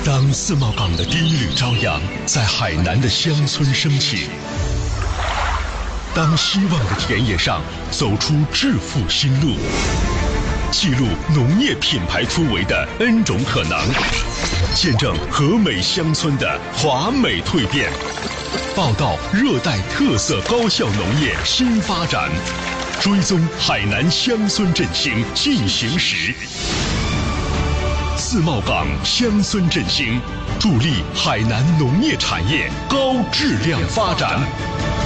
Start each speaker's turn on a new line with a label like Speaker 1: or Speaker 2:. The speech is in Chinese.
Speaker 1: 当自贸港的第一缕朝阳在海南的乡村升起，当希望的田野上走出致富新路，记录农业品牌突围的 N 种可能，见证和美乡村的华美蜕变，报道热带特色高效农业新发展，追踪海南乡村振兴进行时。自贸港乡村振兴，助力海南农业产业高质量发展。